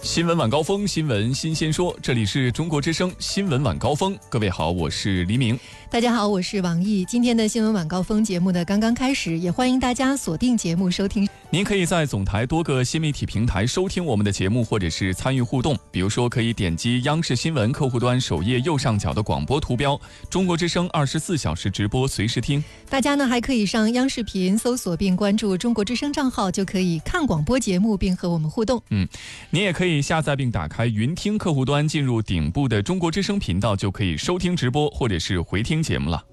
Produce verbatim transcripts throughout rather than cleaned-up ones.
新闻晚高峰，新闻新鲜说，这里是中国之声新闻晚高峰。各位好，我是黎明。 大家好，我是王毅。今天的新闻晚高峰节目呢刚刚开始，也欢迎大家锁定节目收听。 您可以在总台多个新媒体平台收听我们的节目，或者是参与互动。比如说，可以点击央视新闻客户端首页右上角的广播图标，中国之声二十四小时直播，随时听。 大家呢还可以上央视频搜索并关注中国之声账号，就可以看广播节目并和我们互动。 嗯，您也可以下载并打开云听客户端，进入顶部的中国之声频道，就可以收听直播或者是回听节目了。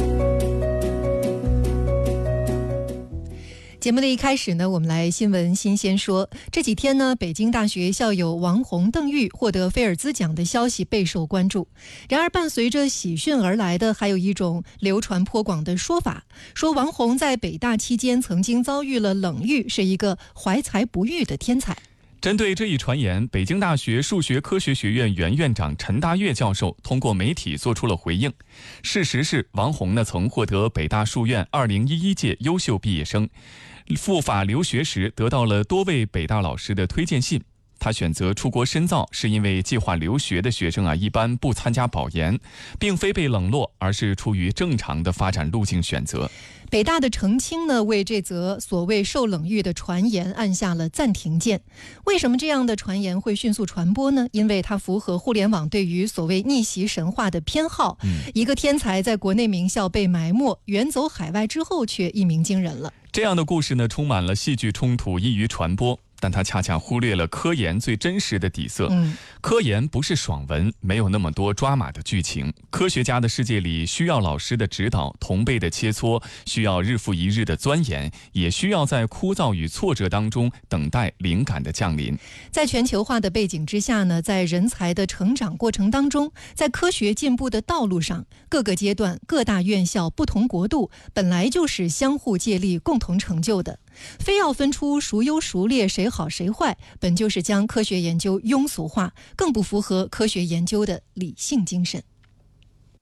节目的一开始呢，我们来新闻新鲜说。这几天呢，北京大学校友王红、邓玉获得菲尔兹奖的消息备受关注。然而，伴随着喜讯而来的，还有一种流传颇广的说法，说王红在北大期间曾经遭遇了冷遇，是一个怀才不遇的天才。 针对这一传言，北京大学数学科学学院原院长陈大跃教授通过媒体做出了回应。事实是，王红呢曾获得北大数院二零一一届优秀毕业生，赴法留学时得到了多位北大老师的推荐信。他选择出国深造，是因为计划留学的学生啊，一般不参加保研，并非被冷落，而是出于正常的发展路径选择。 北大的澄清呢，为这则所谓受冷遇的传言按下了暂停键。为什么这样的传言会迅速传播呢？因为它符合互联网对于所谓逆袭神话的偏好。嗯、一个天才在国内名校被埋没，远走海外之后却一鸣惊人了。 这样的故事呢，充满了戏剧冲突，易于传播。但他恰恰忽略了科研最真实的底色。嗯，科研不是爽文，没有那么多抓马的剧情。科学家的世界里需要老师的指导，同辈的切磋，需要日复一日的钻研，也需要在枯燥与挫折当中等待灵感的降临。 在全球化的背景之下呢，在人才的成长过程当中，在科学进步的道路上，各个阶段、各大院校、不同国度，本来就是相互借力、共同成就的。非要分出孰优孰劣，谁好谁坏，本就是将科学研究庸俗化，更不符合科学研究的理性精神。